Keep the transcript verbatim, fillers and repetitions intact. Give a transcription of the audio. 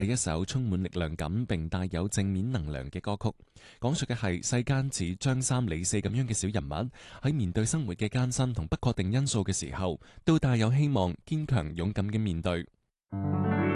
係一首充滿力量感並帶有正面能量嘅歌曲，講述嘅係世間似張三李四咁樣嘅小人物喺面對生活嘅艱辛同不確定因素嘅時候，都帶有希望、堅強、勇敢嘅面對。